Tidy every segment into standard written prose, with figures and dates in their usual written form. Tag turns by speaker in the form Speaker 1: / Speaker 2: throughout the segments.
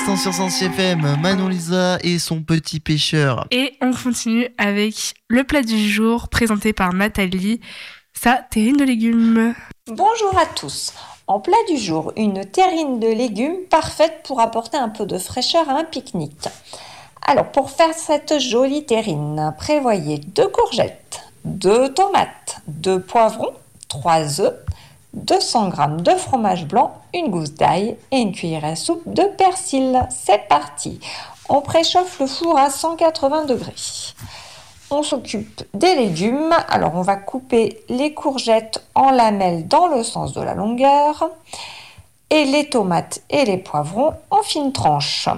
Speaker 1: l'instant sur Sensi FM, Manon Lisa et son petit pêcheur.
Speaker 2: Et on continue avec le plat du jour présenté par Nathalie, sa terrine de légumes.
Speaker 3: Bonjour à tous. En plat du jour, une terrine de légumes parfaite pour apporter un peu de fraîcheur à un pique-nique. Alors pour faire cette jolie terrine, prévoyez 2 courgettes, 2 tomates, 2 poivrons, 3 œufs, 200 g de fromage blanc, une gousse d'ail et une cuillère à soupe de persil. C'est parti. On préchauffe le four à 180 degrés. On s'occupe des légumes. Alors on va couper les courgettes en lamelles dans le sens de la longueur et les tomates et les poivrons en fines tranches.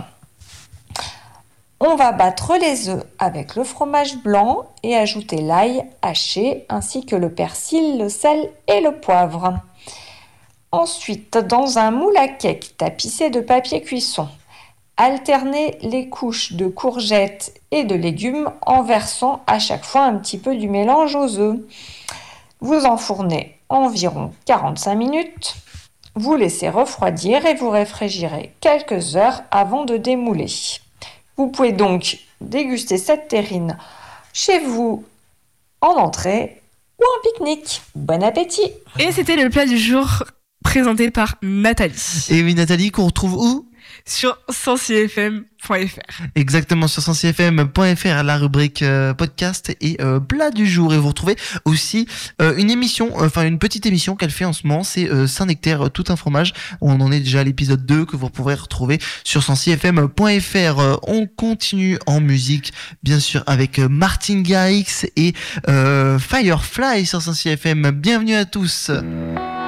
Speaker 3: On va battre les œufs avec le fromage blanc et ajouter l'ail haché ainsi que le persil, le sel et le poivre. Ensuite, dans un moule à cake tapissé de papier cuisson, alternez les couches de courgettes et de légumes en versant à chaque fois un petit peu du mélange aux œufs. Vous enfournez environ 45 minutes. Vous laissez refroidir et vous réfrigérez quelques heures avant de démouler. Vous pouvez donc déguster cette terrine chez vous en entrée ou en pique-nique. Bon appétit!
Speaker 2: Et c'était le plat du jour présenté par Nathalie.
Speaker 1: Et oui, Nathalie, qu'on retrouve où ?
Speaker 2: Sur sensifm.fr.
Speaker 1: Exactement, sur sensifm.fr, la rubrique podcast et plat du jour. Et vous retrouvez aussi une petite émission qu'elle fait en ce moment, c'est Saint-Nectaire, tout un fromage. On en est déjà à l'épisode 2 que vous pourrez retrouver sur sensifm.fr. On continue en musique, bien sûr, avec Martin Garrix et Firefly sur Sensi FM. Bienvenue à tous.